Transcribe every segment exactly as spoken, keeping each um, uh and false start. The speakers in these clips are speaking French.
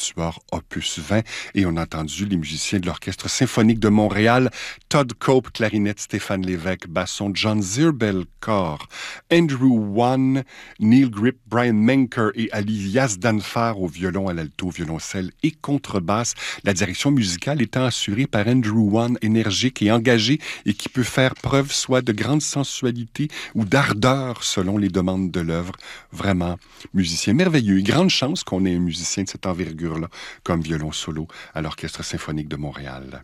Quatuor Opus vingt. Et on a entendu les musiciens de l'Orchestre symphonique de Montréal, Todd Cope, clarinette, Stéphane Lévesque, basson, John Zirbel, corps, Andrew Wan, Neil Grip, Brian Menker et Ali Yazdanfar au violon, à l'alto, violoncelle et contrebasse. La direction musicale étant assurée par Andrew Wan, énergique et engagé et qui peut faire preuve soit de grande sensualité ou d'ardeur selon les demandes de l'œuvre. Vraiment, musicien merveilleux. Grande chance qu'on ait un musicien de cette envergure-là comme violon solo à l'Orchestre symphonique de Montréal.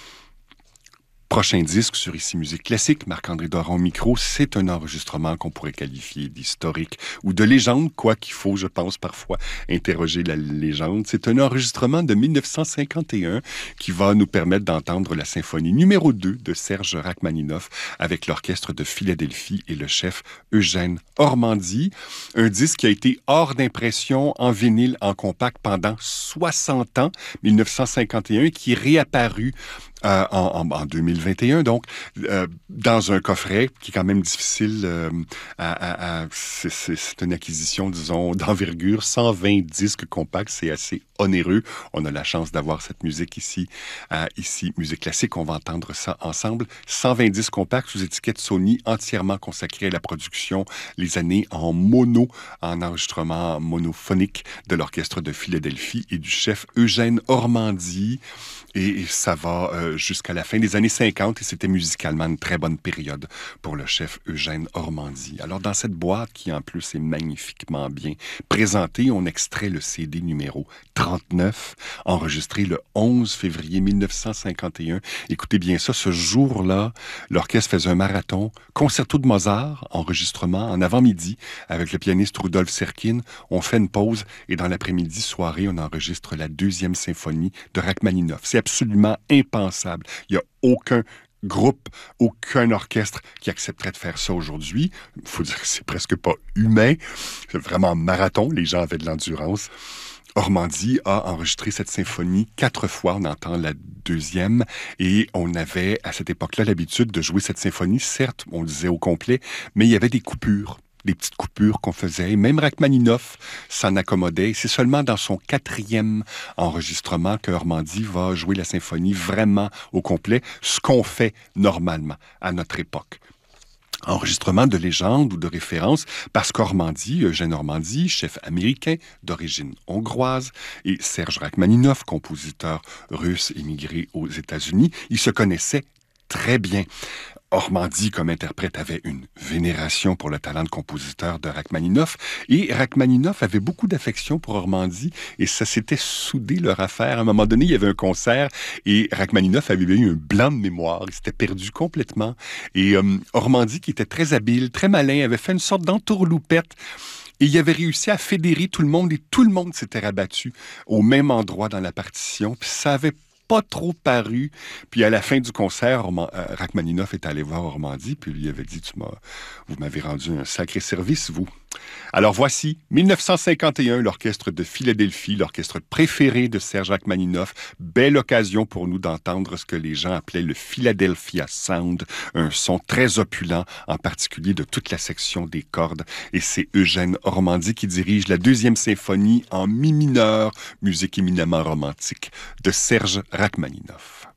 Prochain disque sur Ici Musique Classique, Marc-André Doron au micro, c'est un enregistrement qu'on pourrait qualifier d'historique ou de légende, quoi qu'il faut, je pense, parfois interroger la légende. C'est un enregistrement de mille neuf cent cinquante et un qui va nous permettre d'entendre la symphonie numéro deux de Serge Rachmaninoff avec l'Orchestre de Philadelphie et le chef Eugène Ormandy. Un disque qui a été hors d'impression en vinyle, en compact pendant soixante ans, mille neuf cent cinquante et un, et qui est réapparu Euh, en, en, en deux mille vingt et un, donc, euh, dans un coffret qui est quand même difficile euh, à... à, à c'est, c'est, c'est une acquisition, disons, d'envergure. cent vingt disques compacts, c'est assez onéreux. On a la chance d'avoir cette musique ici, à Ici Musique Classique. On va entendre ça ensemble. cent vingt disques compacts sous étiquette Sony, entièrement consacrés à la production, les années en mono, en enregistrement monophonique de l'Orchestre de Philadelphie et du chef Eugène Ormandy. Et ça va euh, jusqu'à la fin des années cinquante et c'était musicalement une très bonne période pour le chef Eugène Ormandy. Alors dans cette boîte qui en plus est magnifiquement bien présentée, on extrait le C D numéro trente-neuf, enregistré le onze février mille neuf cent cinquante et un. Écoutez bien ça, ce jour-là, l'orchestre faisait un marathon, concerto de Mozart, enregistrement en avant-midi avec le pianiste Rudolf Serkin. On fait une pause et dans l'après-midi, soirée, on enregistre la deuxième symphonie de Rachmaninoff. C'est absolument impensable. Il n'y a aucun groupe, aucun orchestre qui accepterait de faire ça aujourd'hui. Il faut dire que c'est presque pas humain. C'est vraiment un marathon. Les gens avaient de l'endurance. Ormandy a enregistré cette symphonie quatre fois. On entend la deuxième. Et on avait, à cette époque-là, l'habitude de jouer cette symphonie. Certes, on le disait au complet, mais il y avait des coupures. Des petites coupures qu'on faisait. Et même Rachmaninoff s'en accommodait. Et c'est seulement dans son quatrième enregistrement que Ormandy va jouer la symphonie vraiment au complet, ce qu'on fait normalement à notre époque. Enregistrement de légende ou de référence, parce qu'Ormandy, Eugène Ormandy, chef américain d'origine hongroise, et Serge Rachmaninoff, compositeur russe émigré aux États-Unis, ils se connaissaient très bien. Ormandy, comme interprète, avait une vénération pour le talent de compositeur de Rachmaninoff et Rachmaninoff avait beaucoup d'affection pour Ormandy et ça s'était soudé leur affaire. À un moment donné, il y avait un concert et Rachmaninoff avait eu un blanc de mémoire. Il s'était perdu complètement et euh, Ormandy, qui était très habile, très malin, avait fait une sorte d'entourloupette. Et il avait réussi à fédérer tout le monde et tout le monde s'était rabattu au même endroit dans la partition. Puis ça avait pas trop paru. Puis à la fin du concert, Orman, euh, Rachmaninoff est allé voir Ormandy, puis lui avait dit, tu m'as, vous m'avez rendu un sacré service, vous. Alors voici, mille neuf cent cinquante et un, l'Orchestre de Philadelphie, l'orchestre préféré de Serge Rachmaninoff. Belle occasion pour nous d'entendre ce que les gens appelaient le Philadelphia Sound, un son très opulent, en particulier de toute la section des cordes. Et c'est Eugène Ormandy qui dirige la deuxième symphonie en mi mineur, musique éminemment romantique de Serge Rachmaninoff.